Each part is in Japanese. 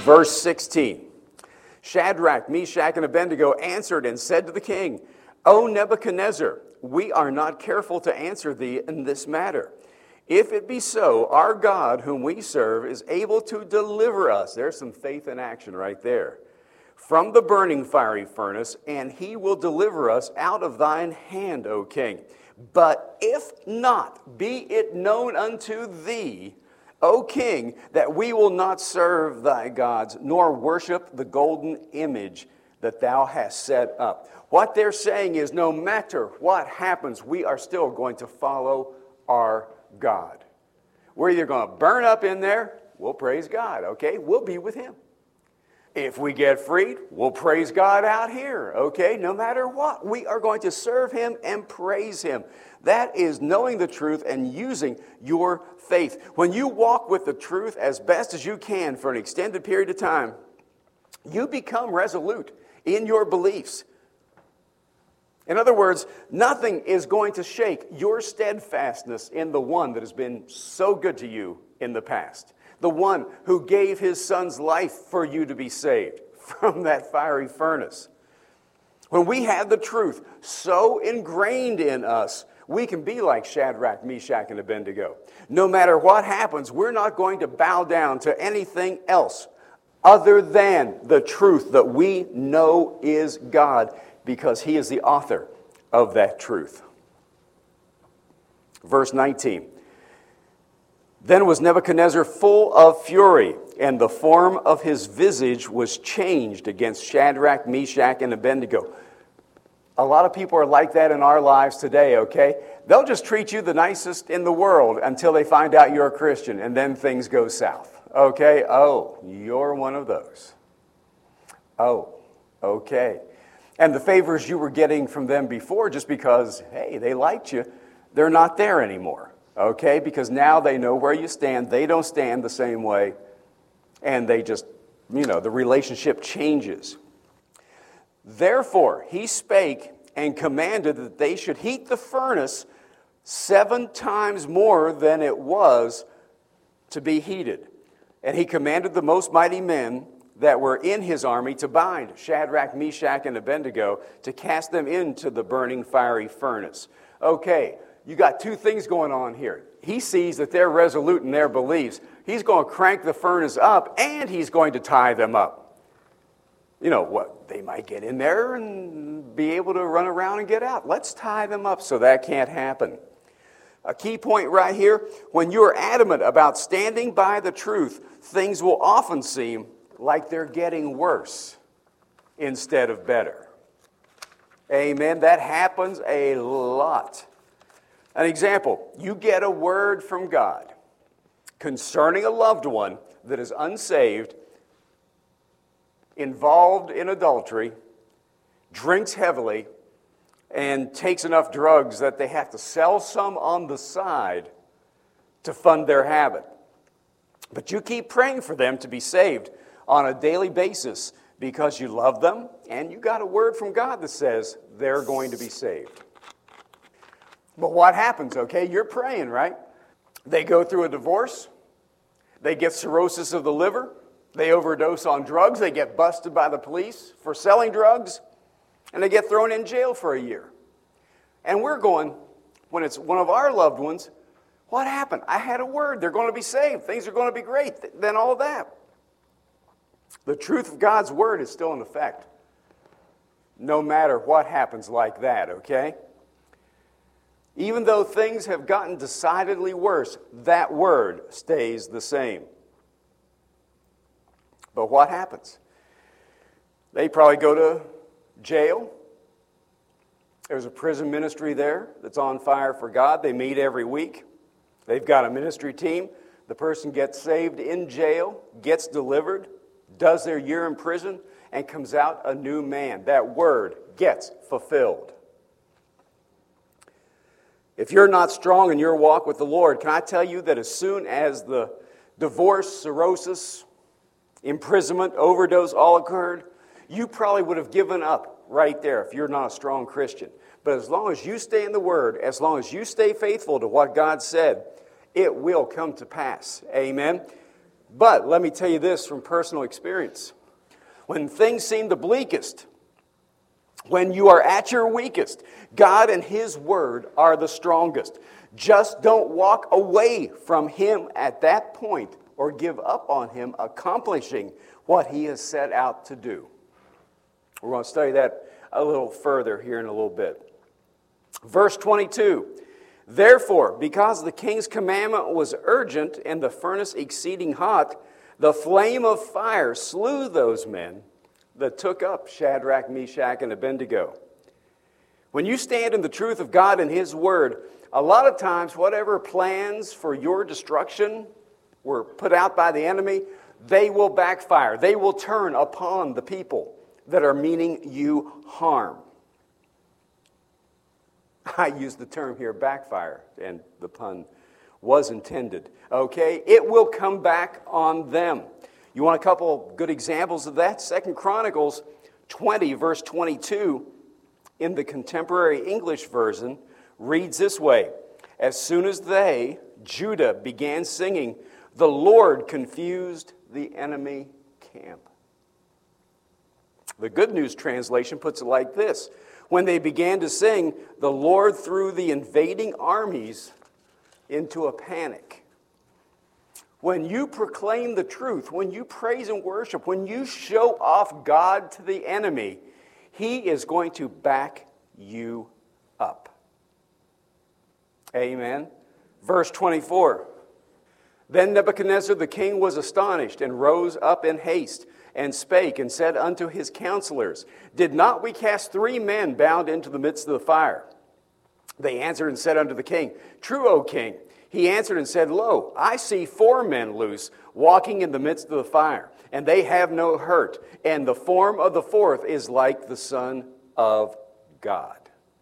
Verse 16. Shadrach, Meshach, and Abednego answered and said to the king, O Nebuchadnezzar, we are not careful to answer thee in this matter. If it be so, our God, whom we serve, is able to deliver us. There's some faith in action right there. From the burning fiery furnace, and he will deliver us out of thine hand, O king. But if not, be it known unto thee, O king, that we will not serve thy gods, nor worship the golden image that thou hast set up. What they're saying is, no matter what happens, we are still going to follow our God. We're either going to burn up in there, we'll praise God, okay? We'll be with him. If we get freed, we'll praise God out here, okay? No matter what, we are going to serve him and praise him. That is knowing the truth and using your faith. When you walk with the truth as best as you can for an extended period of time, you become resolute in your beliefs. In other words, nothing is going to shake your steadfastness in the one that has been so good to you in the past. The one who gave his son's life for you to be saved from that fiery furnace. When we have the truth so ingrained in us, we can be like Shadrach, Meshach, and Abednego. No matter what happens, we're not going to bow down to anything else other than the truth that we know is God, because he is the author of that truth. Verse 19. Then was Nebuchadnezzar full of fury, and the form of his visage was changed against Shadrach, Meshach, and Abednego. A lot of people are like that in our lives today, okay? They'll just treat you the nicest in the world until they find out you're a Christian, and then things go south, okay? Oh, you're one of those. Oh, okay. And the favors you were getting from them before just because, hey, they liked you, they're not there anymore. Okay, because now they know where you stand. They don't stand the same way. And they just, the relationship changes. Therefore, he spake and commanded that they should heat the furnace 7 times more than it was to be heated. And he commanded the most mighty men that were in his army to bind Shadrach, Meshach, and Abednego, to cast them into the burning fiery furnace. Okay. You got 2 things going on here. He sees that they're resolute in their beliefs. He's going to crank the furnace up, and he's going to tie them up. You know what? They might get in there and be able to run around and get out. Let's tie them up so that can't happen. A key point right here, when you are adamant about standing by the truth, things will often seem like they're getting worse instead of better. Amen. That happens a lot. An example, you get a word from God concerning a loved one that is unsaved, involved in adultery, drinks heavily, and takes enough drugs that they have to sell some on the side to fund their habit. But you keep praying for them to be saved on a daily basis because you love them and you got a word from God that says they're going to be saved. But what happens, okay? You're praying, right? They go through a divorce. They get cirrhosis of the liver. They overdose on drugs. They get busted by the police for selling drugs. And they get thrown in jail for a year. And we're going, when it's one of our loved ones, what happened? I had a word. They're going to be saved. Things are going to be great. Then all that. The truth of God's word is still in effect. No matter what happens like that, okay? Even though things have gotten decidedly worse, that word stays the same. But what happens? They probably go to jail. There's a prison ministry there that's on fire for God. They meet every week. They've got a ministry team. The person gets saved in jail, gets delivered, does their year in prison, and comes out a new man. That word gets fulfilled. If you're not strong in your walk with the Lord, can I tell you that as soon as the divorce, cirrhosis, imprisonment, overdose all occurred, you probably would have given up right there if you're not a strong Christian. But as long as you stay in the Word, as long as you stay faithful to what God said, it will come to pass. Amen? But let me tell you this from personal experience. When things seem the bleakest, when you are at your weakest, God and His Word are the strongest. Just don't walk away from Him at that point or give up on Him accomplishing what He has set out to do. We're going to study that a little further here in a little bit. Verse 22, therefore, because the king's commandment was urgent and the furnace exceeding hot, the flame of fire slew those men that took up Shadrach, Meshach, and Abednego. When you stand in the truth of God and His Word, a lot of times whatever plans for your destruction were put out by the enemy, they will backfire. They will turn upon the people that are meaning you harm. I use the term here, backfire, and the pun was intended. Okay? It will come back on them. You want a couple good examples of that? 2 Chronicles 20, verse 22, in the contemporary English version, reads this way. As soon as they, Judah, began singing, the Lord confused the enemy camp. The Good News Translation puts it like this. When they began to sing, the Lord threw the invading armies into a panic. When you proclaim the truth, when you praise and worship, when you show off God to the enemy, He is going to back you up. Amen. Verse 24. Then Nebuchadnezzar the king was astonished and rose up in haste and spake and said unto his counselors, did not we cast 3 men bound into the midst of the fire? They answered and said unto the king, true, O king. He answered and said, lo, I see 4 men loose, walking in the midst of the fire, and they have no hurt, and the form of the 4th is like the Son of God.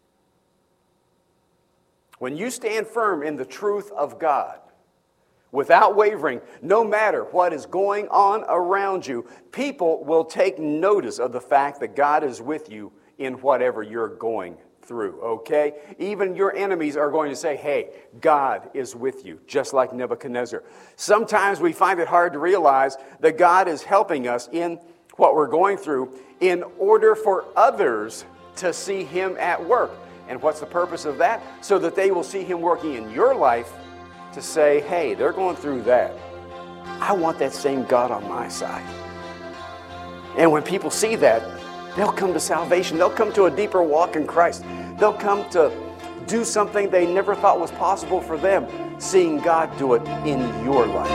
When you stand firm in the truth of God, without wavering, no matter what is going on around you, people will take notice of the fact that God is with you in whatever you're going through, okay? Even your enemies are going to say, hey, God is with you, just like Nebuchadnezzar. Sometimes we find it hard to realize that God is helping us in what we're going through in order for others to see Him at work. And what's the purpose of that? So that they will see Him working in your life to say, hey, they're going through that. I want that same God on my side. And when people see that, they'll come to salvation. They'll come to a deeper walk in Christ. They'll come to do something they never thought was possible for them, seeing God do it in your life.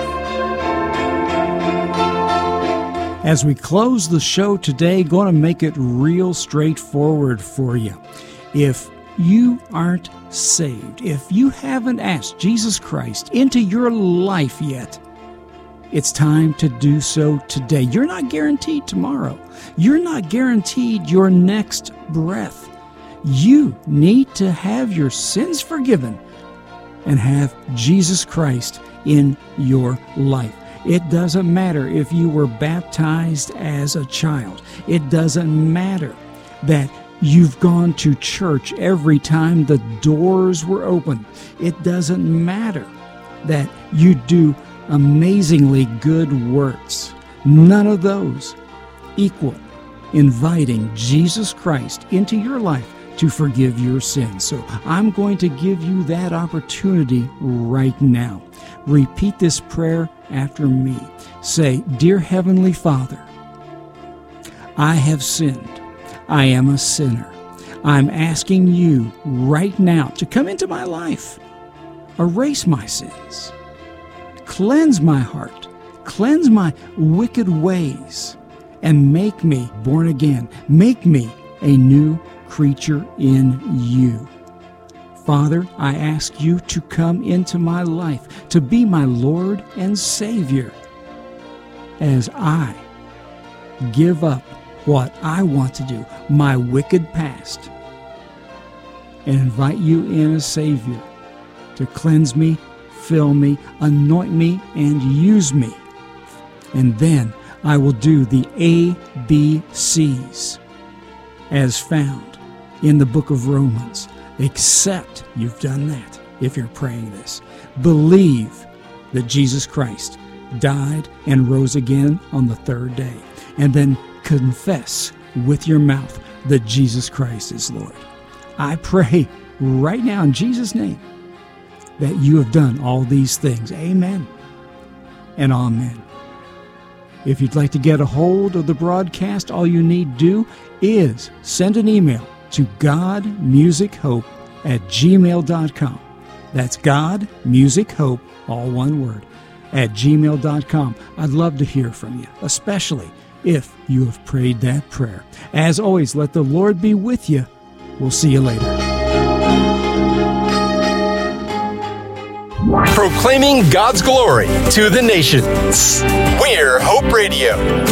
As we close the show today, going to make it real straightforward for you. If you aren't saved, if you haven't asked Jesus Christ into your life yet, it's time to do so today. You're not guaranteed tomorrow. You're not guaranteed your next breath. You need to have your sins forgiven and have Jesus Christ in your life. It doesn't matter if you were baptized as a child. It doesn't matter that you've gone to church every time the doors were open. It doesn't matter that you do amazingly good works. None of those equal inviting Jesus Christ into your life to forgive your sins. So I'm going to give you that opportunity right now. Repeat this prayer after me. Say, Dear Heavenly Father, I have sinned. I am a sinner. I'm asking you right now to come into my life. Erase my sins. Cleanse my heart. Cleanse my wicked ways. And make me born again. Make me a new creature in you. Father, I ask you to come into my life, to be my Lord and Savior, as I give up what I want to do, my wicked past, and invite you in as Savior to cleanse me, fill me, anoint me, and use me. And then I will do the ABCs as found in the book of Romans, except you've done that if you're praying this. Believe that Jesus Christ died, and rose again on the third day. And then confess with your mouth that Jesus Christ is Lord. I pray right now in Jesus' name that you have done all these things. Amen and amen. If you'd like to get a hold of the broadcast, all you need to do is send an email to godmusichope@gmail.com. That's godmusichope, all one word, @gmail.com. I'd love to hear from you, especially if you have prayed that prayer. As always, let the Lord be with you. We'll see you later. Proclaiming God's glory to the nations. We're Hope Radio.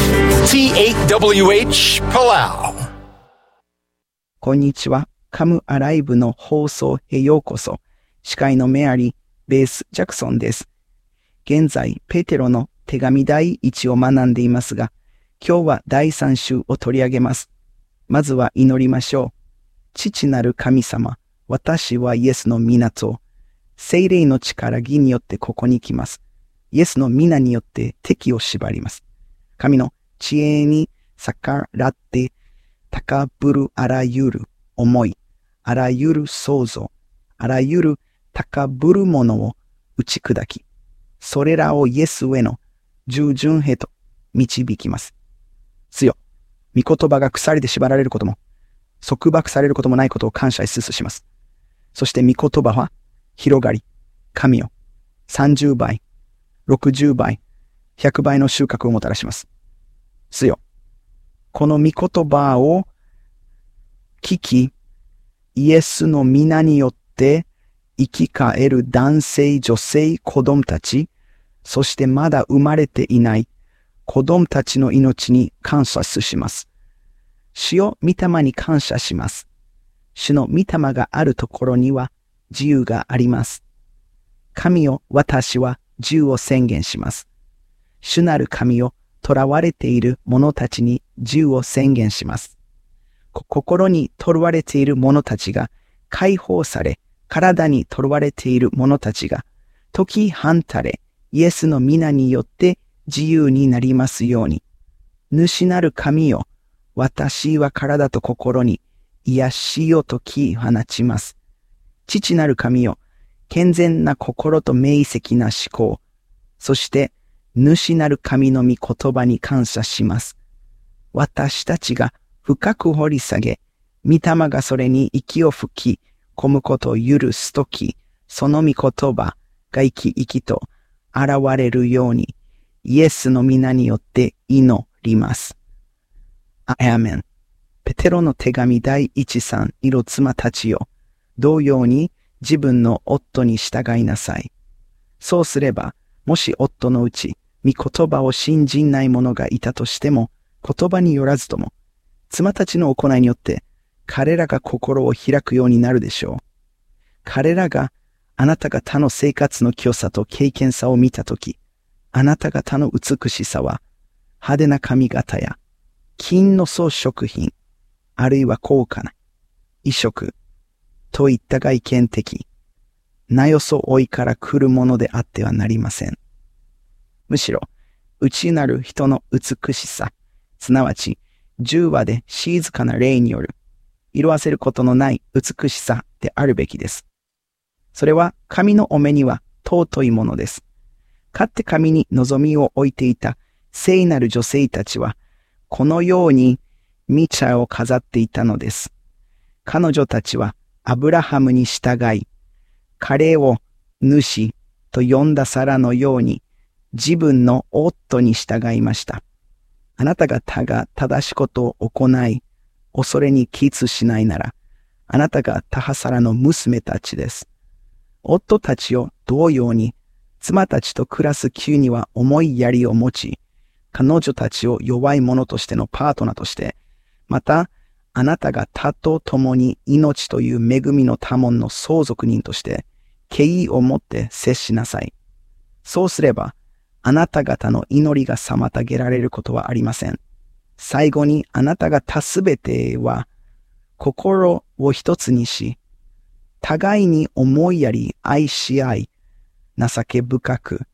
T8WH Palau。 こんにちは。カムアライブの放送へようこそ。司会のメアリー、ベース・ジャクソンです。現在、ペテロの手紙第1を学んでいますが、今日は第3週を取り上げます。まずは祈りましょう。父なる神様、私はイエスの皆と、聖霊の力義によってここに来ます。イエスの皆によって敵を縛ります。神の知恵に逆らって、高ぶるあらゆる思い、あらゆる想像、あらゆる高ぶるものを打ち砕き、それらをイエスへの従順へと導きます。主よ、御言葉が鎖で縛られることも、束縛されることもないことを感謝します。そして御言葉は広がり、神よ、30倍、60倍、100倍の収穫をもたらします。主よ、この御言葉を聞き、イエスの皆によって生き返る男性、女性、子供たち、そしてまだ生まれていない子供たちの命に感謝します。主よ、御霊に感謝します。主の御霊があるところには自由があります。神よ、私は自由を宣言します。主なる神よ、囚われている者たちに自由を宣言します。心に囚われている者たちが解放され、体に囚われている者たちが解き放たれ、イエスの皆によって自由になりますように。主なる神よ、私は体と心に癒しを解き放ちます。父なる神よ、健全な心と明晰な思考、そして主なる神の御言葉に感謝します。私たちが深く掘り下げ、御霊がそれに息を吹き込むことを許すとき、その御言葉が生き生きと現れるように、イエスの皆によって祈ります。アーメン。ペテロの手紙第1、3、色妻たちよ。同様に自分の夫に従いなさい。そうすれば、もし夫のうち、御言葉を信じない者がいたとしても、言葉によらずとも、妻たちの行いによって、彼らが心を開くようになるでしょう。彼らがあなた方の生活の清さと敬虔さを見たとき、あなた方の美しさは、派手な髪型や、金の装飾品、あるいは高価な、衣食、といった外見的、なよそ追いから来るものであってはなりません。むしろ、内なる人の美しさ、すなわち、柔和で静かな霊による、色あせることのない美しさであるべきです。それは神のお目には尊いものです。かって神に望みを置いていた聖なる女性たちは、このように御茶を飾っていたのです。彼女たちはアブラハムに従い、彼を主と呼んだサラのように自分の夫に従いました。あなた方が正しいことを行い、恐れに帰依しないなら、あなたがタハサラの娘たちです。夫たちを同様に、妻たちと暮らす宮には重い槍を持ち、彼女たちを弱い者としてのパートナーとして、また、あなたが他と共に命という恵みの多門の相続人として、敬意を持って接しなさい。そうすれば、あなた方の祈りが妨げられることはありません。最後にあなた方すべては、心を一つにし、互いに思いやり愛し合い、情け深く、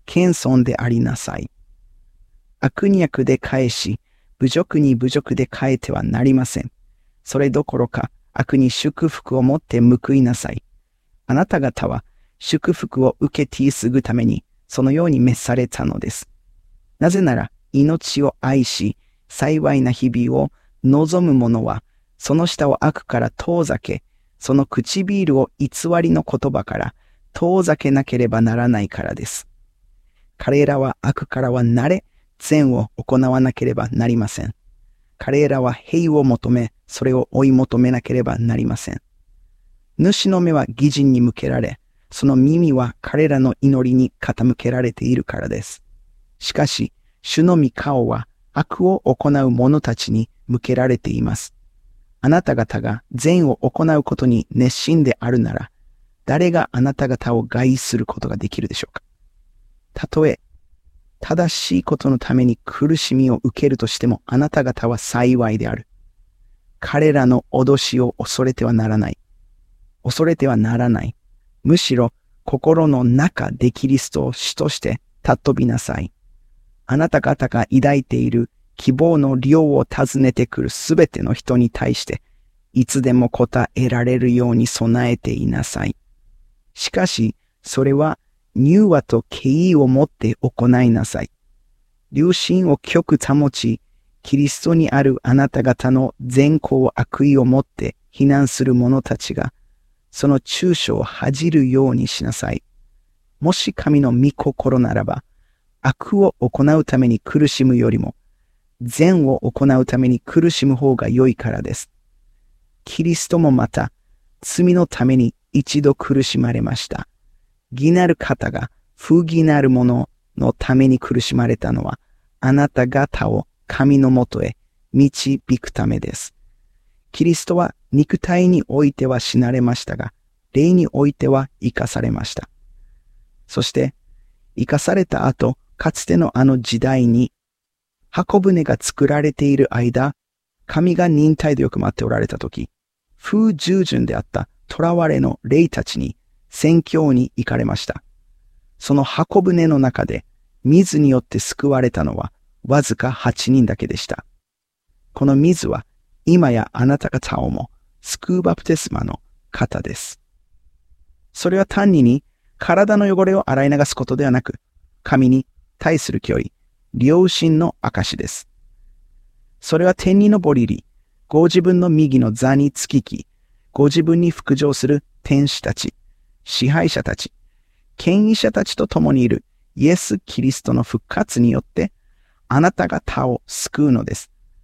謙遜でありなさい。悪に悪で返し、侮辱に侮辱で返ってはなりません。それどころか、悪に祝福をもって報いなさい。あなた方は祝福を受けてすぐために、そのように召されたのです。なぜなら、命を愛し、幸いな日々を望む者は、その舌を悪から遠ざけ、その唇を偽りの言葉から遠ざけなければならないからです。彼らは悪からは慣れ、善を行わなければなりません。彼らは平を求め、それを追い求めなければなりません。主の目は義人に向けられ、その耳は彼らの祈りに傾けられているからです。しかし、主の御顔は悪を行う者たちに向けられています。あなた方が善を行うことに熱心であるなら、誰があなた方を害することができるでしょうか。たとえ、正しいことのために苦しみを受けるとしても、あなた方は幸いである。彼らの脅しを恐れてはならない。恐れてはならない。むしろ、心の中でキリストを主として尊びなさい。あなた方が抱いている希望の量を尋ねてくるすべての人に対して、いつでも答えられるように備えていなさい。しかし、それは、柔和と敬意をもって行いなさい。良心を極保ち、キリストにあるあなた方の善行悪意をもって非難する者たちが、その中傷を恥じるようにしなさい。もし神の御心ならば、悪を行うために苦しむよりも、善を行うために苦しむ方が良いからです。キリストもまた、罪のために一度苦しまれました。義なる方が不義なる者のために苦しまれたのは、あなた方を神のもとへ導くためです。キリストは肉体においては死なれましたが、霊においては生かされました。そして、生かされた後、かつてのあの時代に、箱舟が作られている間、神が忍耐でよく待っておられたとき、不従順であった囚われの霊たちに宣教に行かれました。その箱舟の中で水によって救われたのはわずか8人だけでした。この水は今やあなた方をも救うバプテスマの方です。それは単に体の汚れを洗い流すことではなく、神に対する距離、良心の証です。それは天に昇り、ご自分の右の座につきき、ご自分に服従する天使たち、支配者たち、権威者たちと共にいるイエス・キリストの復活によって、あなた方を救うのです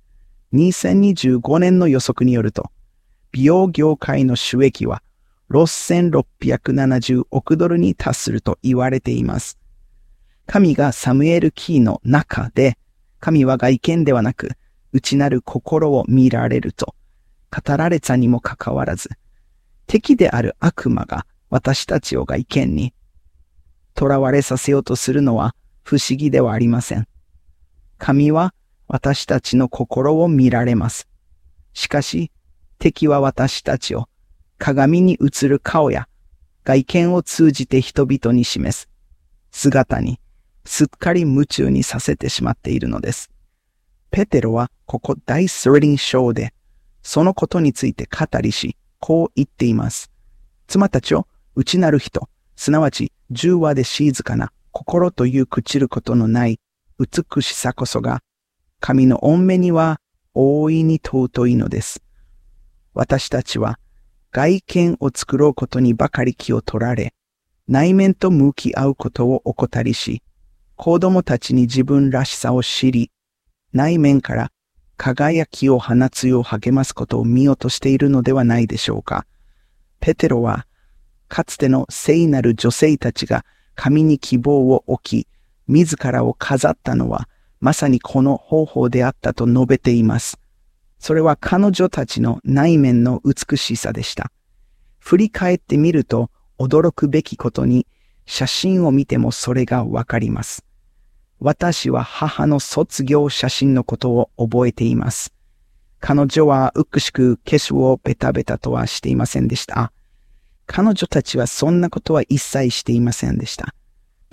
。2025年の予測によると、美容業界の収益は6670億ドルに達すると言われています。神がサムエル記の中で、神は外見ではなく、内なる心を見られると語られたにもかかわらず、敵である悪魔が私たちを外見に囚われさせようとするのは不思議ではありません。神は私たちの心を見られます。しかし、敵は私たちを鏡に映る顔や外見を通じて人々に示す姿にすっかり夢中にさせてしまっているのです。ペテロはここ第13章でそのことについて語りし、こう言っています。妻たちを内なる人、すなわち柔和で静かな心という朽ちることのない美しさこそが、神の御目には大いに尊いのです。私たちは外見を作ろうことにばかり気を取られ、内面と向き合うことを怠りし、子供たちに自分らしさを知り、内面から輝きを放つよう励ますことを見落としているのではないでしょうか。ペテロは、かつての聖なる女性たちが神に希望を置き、自らを飾ったのは、まさにこの方法であったと述べています。それは彼女たちの内面の美しさでした。振り返ってみると、驚くべきことに、写真を見てもそれがわかります。私は母の卒業写真のことを覚えています。彼女は美しく化粧をベタベタとはしていませんでした。彼女たちはそんなことは一切していませんでした。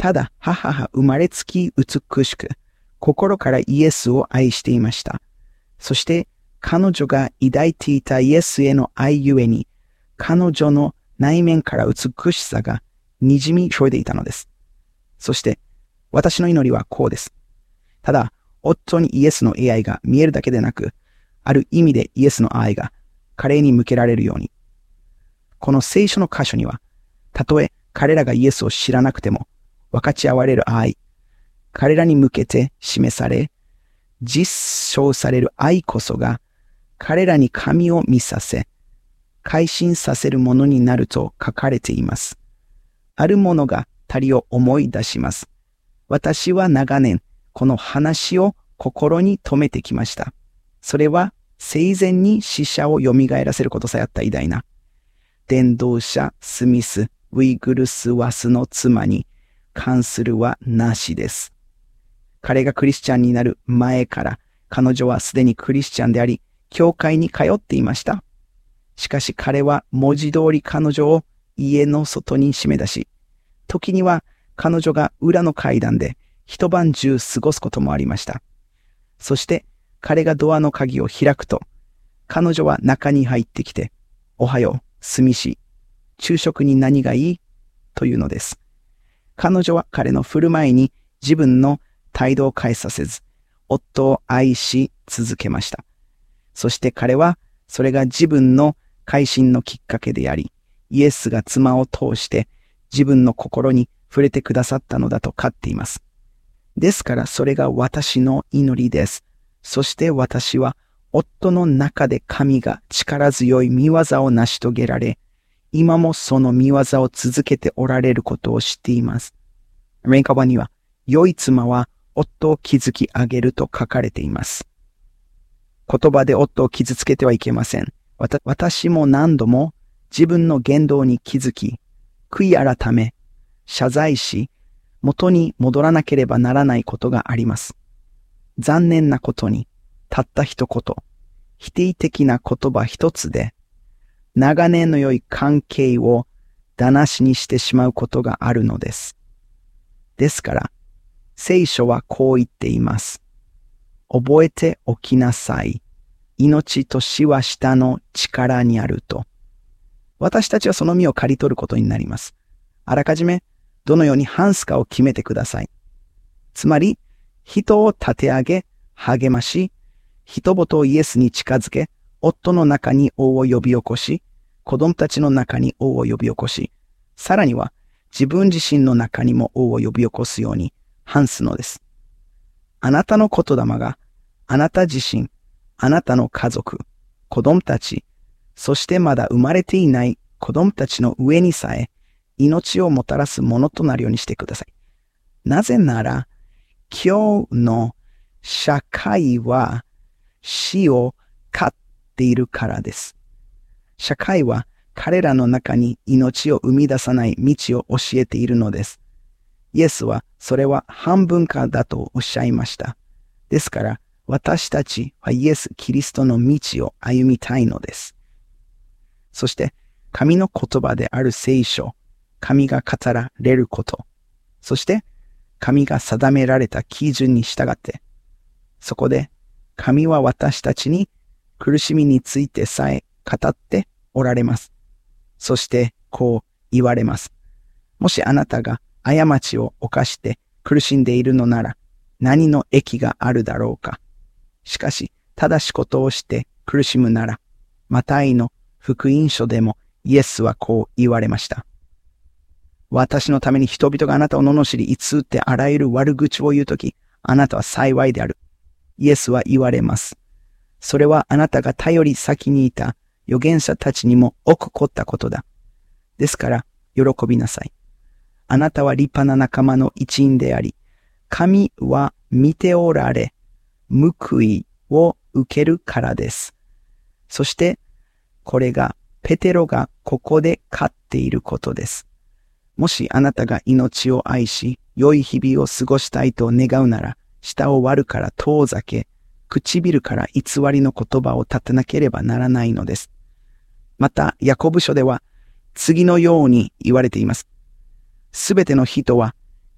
ただ母は生まれつき美しく、心からイエスを愛していました。そして彼女が抱いていたイエスへの愛ゆえに、彼女の内面から美しさが滲み生えていたのです。そして私の祈りはこうです。ただ、夫にイエスの愛が見えるだけでなく、ある意味でイエスの愛が彼に向けられるように。この聖書の箇所には、たとえ彼らがイエスを知らなくても、分かち合われる愛、彼らに向けて示され、実証される愛こそが、彼らに神を見させ、改心させるものになると書かれています。あるものが他りを思い出します。私は長年、この話を心に留めてきました。それは生前に死者を蘇らせることさえあった偉大な。伝道者スミス・ウィグルスワスの妻に関するはなしです。彼がクリスチャンになる前から彼女はすでにクリスチャンであり、教会に通っていました。しかし彼は文字通り彼女を家の外に締め出し、時には彼女が裏の階段で一晩中過ごすこともありました。そして彼がドアの鍵を開くと、彼女は中に入ってきて、おはよう、スミシ、昼食に何がいいというのです。彼女は彼の振る舞いに自分の態度を変えさせず、夫を愛し続けました。そして彼はそれが自分の改心のきっかけであり、イエスが妻を通して自分の心に触れてくださったのだと勝っています。ですからそれが私の祈りです。そして私は夫の中で神が力強い御業を成し遂げられ、今もその御業を続けておられることを知っています。レンカバには、良い妻は夫を築き上げると書かれています。言葉で夫を傷つけてはいけません。私も何度も自分の言動に気づき、悔い改め、謝罪し、元に戻らなければならないことがあります。残念なことに、たった一言、否定的な言葉一つで、長年の良い関係を台無しにしてしまうことがあるのです。ですから、聖書はこう言っています。覚えておきなさい。命と死は下の力にあると。私たちはその身を刈り取ることになります。あらかじめ、どのように話すかを決めてください。つまり、人を立て上げ、励まし、人々をイエスに近づけ、夫の中に王を呼び起こし、子供たちの中に王を呼び起こし、さらには自分自身の中にも王を呼び起こすように話すのです。あなたの言霊が、あなた自身、あなたの家族、子供たち、そしてまだ生まれていない子供たちの上にさえ、命をもたらすものとなるようにしてください。なぜなら、今日の社会は死を飼っているからです。社会は彼らの中に命を生み出さない道を教えているのです。イエスはそれは半分化だとおっしゃいました。ですから私たちはイエス・キリストの道を歩みたいのです。そして神の言葉である聖書、神が語られること、そして神が定められた基準に従って、そこで神は私たちに苦しみについてさえ語っておられます。そしてこう言われます。もしあなたが過ちを犯して苦しんでいるのなら何の益があるだろうか。しかし正しいことをして苦しむなら、マタイの福音書でもイエスはこう言われました。私のために人々があなたを罵り、偽ってあらゆる悪口を言うとき、あなたは幸いである。イエスは言われます。それはあなたが頼り先にいた預言者たちにも起こったことだ。ですから、喜びなさい。あなたは立派な仲間の一員であり、神は見ておられ、報いを受けるからです。そして、これがペテロがここで飼っていることです。もしあなたが命を愛し、良い日々を過ごしたいと願うなら、舌を割るから遠ざけ、唇から偽りの言葉を立てなければならないのです。また、ヤコブ書では、次のように言われています。すべての人は、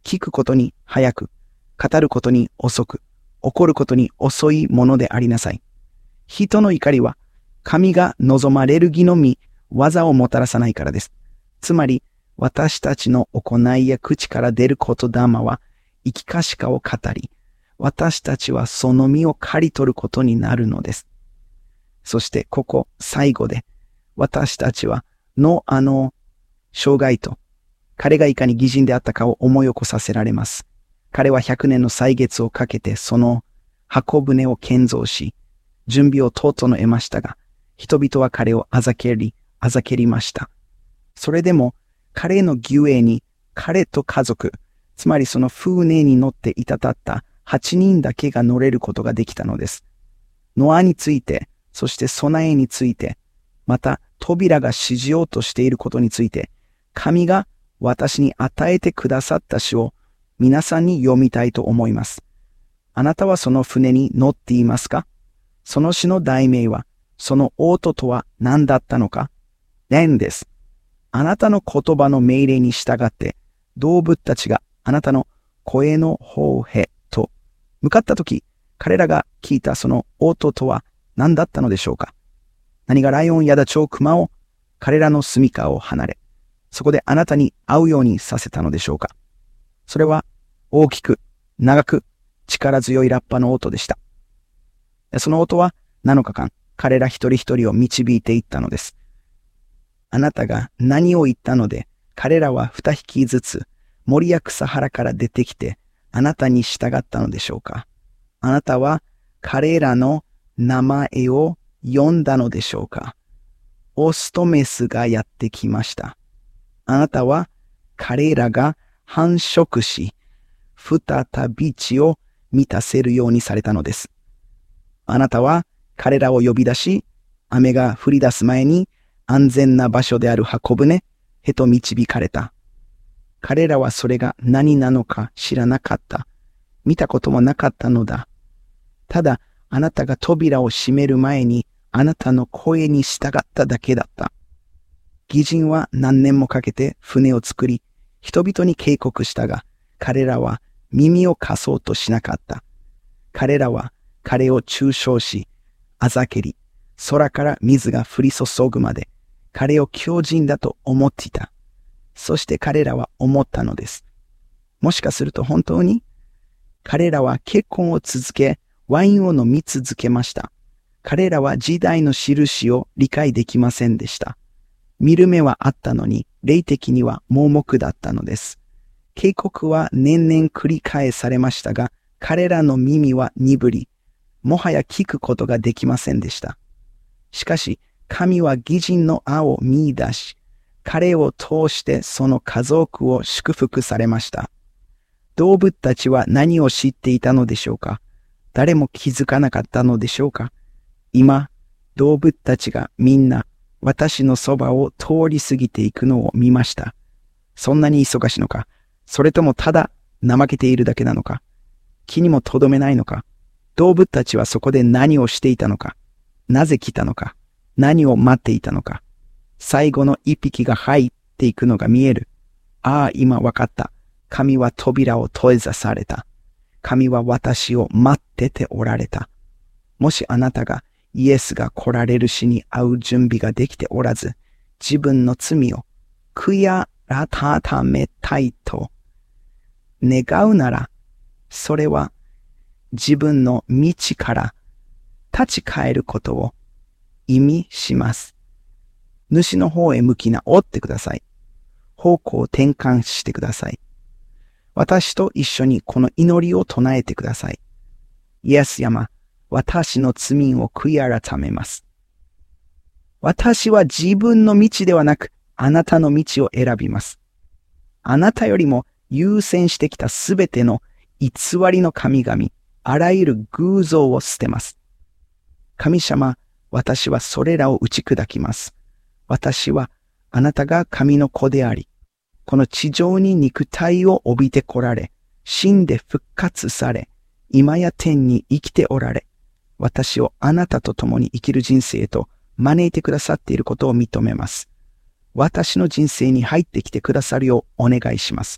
聞くことに早く、語ることに遅く、怒ることに遅いものでありなさい。人の怒りは、神が望まれる義のみ、技をもたらさないからです。つまり、私たちの行いや口から出る言霊は、生きかしかを語り、私たちはその身を刈り取ることになるのです。そしてここ最後で、私たちは生涯と、彼がいかに義人であったかを思い起こさせられます。彼は100年の歳月をかけてその箱舟を建造し、準備を整えましたが、人々は彼をあざけりました。それでも彼の義ゆえに彼と家族、つまりその船に乗っていたたった8人だけが乗れることができたのです。ノアについて、そして備えについて、また扉が閉じようとしていることについて、神が私に与えてくださった詩を皆さんに読みたいと思います。あなたはその船に乗っていますか？その詩の題名は、その音とは何だったのか？念です。あなたの言葉の命令に従って、動物たちがあなたの声の方へと向かったとき、彼らが聞いたその音とは何だったのでしょうか？何がライオンやダチョウ、クマを彼らの住処を離れ、そこであなたに会うようにさせたのでしょうか？それは大きく、長く、力強いラッパの音でした。その音は7日間、彼ら一人一人を導いていったのです。あなたが何を言ったので、彼らは2匹ずつ森や草原から出てきて、あなたに従ったのでしょうか？あなたは彼らの名前を呼んだのでしょうか？オスとメスがやってきました。あなたは彼らが繁殖し、再び地を満たせるようにされたのです。あなたは彼らを呼び出し、雨が降り出す前に安全な場所である箱舟へと導かれた。彼らはそれが何なのか知らなかった。見たこともなかったのだ。ただ、あなたが扉を閉める前にあなたの声に従っただけだった。義人は何年もかけて船を作り、人々に警告したが、彼らは耳を貸そうとしなかった。彼らは彼を中傷し、あざけり、空から水が降り注ぐまで、彼を狂人だと思っていた。そして彼らは思ったのです。もしかすると本当に彼らは結婚を続け、ワインを飲み続けました。彼らは時代の印を理解できませんでした。見る目はあったのに、霊的には盲目だったのです。警告は年々繰り返されましたが、彼らの耳は鈍り、もはや聞くことができませんでした。しかし、神は義人の愛を見出し、彼を通してその家族を祝福されました。動物たちは何を知っていたのでしょうか？誰も気づかなかったのでしょうか？今、動物たちがみんな私のそばを通り過ぎていくのを見ました。そんなに忙しいのか？それともただ怠けているだけなのか？気にもとどめないのか？動物たちはそこで何をしていたのか？なぜ来たのか？何を待っていたのか？最後の一匹が入っていくのが見える。ああ、今わかった。神は扉を閉ざされた。神は私を待ってておられた。もしあなたがイエスが来られる日に会う準備ができておらず、自分の罪を悔改めたいと願うなら、それは自分の道から立ち返ることを意味します。主の方へ向き直ってください。方向を転換してください。私と一緒にこの祈りを唱えてください。イエス様、私の罪を悔い改めます。私は自分の道ではなく、あなたの道を選びます。あなたよりも優先してきたすべての偽りの神々、あらゆる偶像を捨てます。神様、私はそれらを打ち砕きます。私はあなたが神の子であり、この地上に肉体を帯びてこられ、死んで復活され、今や天に生きておられ、私をあなたと共に生きる人生へと招いてくださっていることを認めます。私の人生に入ってきてくださるようお願いします。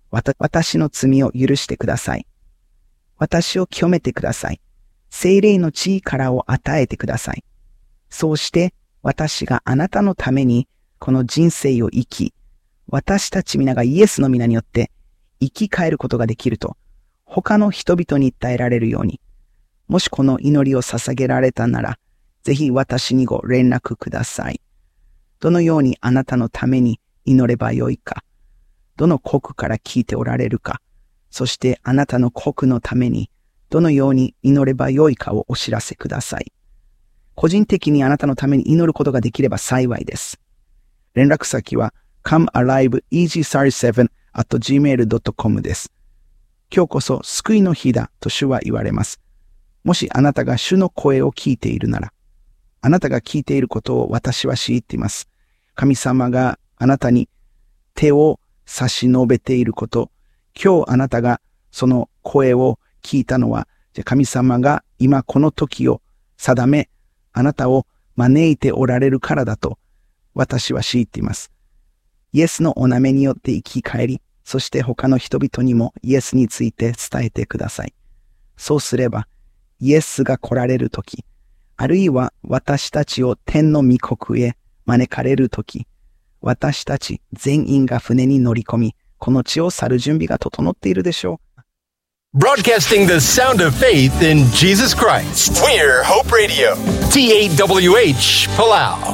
私の罪を許してください。私を清めてください。聖霊の力を与えてください。そうして私があなたのためにこの人生を生き、私たち皆がイエスの皆によって生き返ることができると、他の人々に伝えられるように、もしこの祈りを捧げられたなら、ぜひ私にご連絡ください。どのようにあなたのために祈ればよいか、どの国から聞いておられるか、そしてあなたの国のためにどのように祈ればよいかをお知らせください。個人的にあなたのために祈ることができれば幸いです。連絡先は comealiveeasy37@gmail.com です。今日こそ救いの日だと主は言われます。もしあなたが主の声を聞いているなら、あなたが聞いていることを私は知っています。神様があなたに手を差し伸べていること、今日あなたがその声を聞いたのは、神様が今この時を定め、あなたを招いておられるからだと私は知っています。イエスのお名前によって生き返り、そして他の人々にもイエスについて伝えてください。そうすれば、イエスが来られるとき、あるいは私たちを天の御国へ招かれるとき、私たち全員が船に乗り込み、この地を去る準備が整っているでしょう。 Broadcasting the sound of faith in Jesus Christ. We're Hope Radio. TAWH, Palau.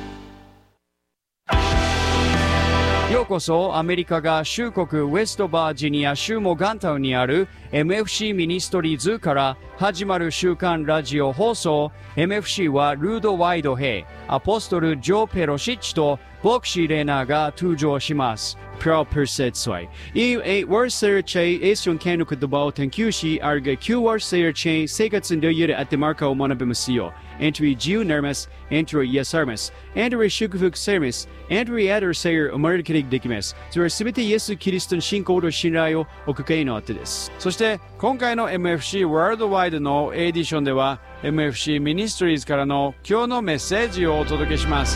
ようこそアメリカ合衆国ウェストバージニア州モガンタウンにある MFC ミニストリーズから始まる週刊ラジオ放送 MFC はルード・ワイド兵アポストル・ジョー・ペロシッチと牧師レナーが登場します。Pro Persetsoy. I warser che esion kenu kudbao tenkyushi arga Q warser che sekatsun de yure at the marka o monabimusio. Entry Geo Nermus, entry Yesarmus, entry Shukufuk Sermis, entry Adder Sayer American Dikimes. それはすべてイエス・キリストの信仰と信頼をおかけになってです。そして今回の MFC ワールドワイドのエディションでは MFC ミニストリーズからの今日のメッセージをお届けします。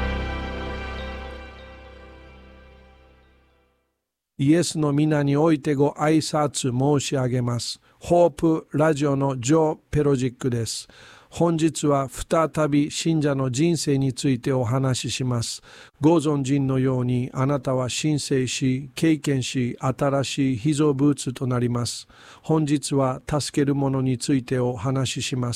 イエスの皆においてご挨拶申し上げます。ホープラジオのジョー・ペロジックです。本日は再び信者の人生についてお話しします。ご存知のようにあなたは申請し、経験し、新しい被造物となります。本日は助ける者についてお話しします。